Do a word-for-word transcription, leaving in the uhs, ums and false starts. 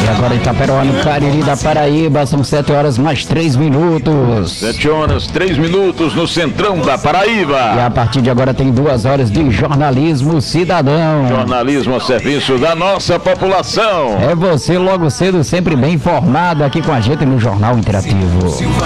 E agora Itaperoá, no Cariri da Paraíba, são sete horas mais três minutos. Sete horas, três minutos no centrão da Paraíba. E a partir de agora tem duas horas de jornalismo cidadão. Jornalismo a serviço da nossa população. É você logo cedo, sempre bem informado aqui com a gente no Jornal Interativo.